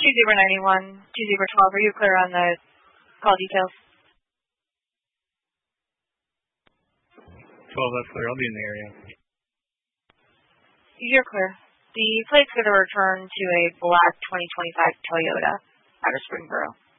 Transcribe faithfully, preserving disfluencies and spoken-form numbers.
two zero nine one, two zero one two, are you clear on the call details? twelve, that's clear. I'll be in the area. You're clear. The plate's going to return to a black twenty twenty-five Toyota out of Springboro.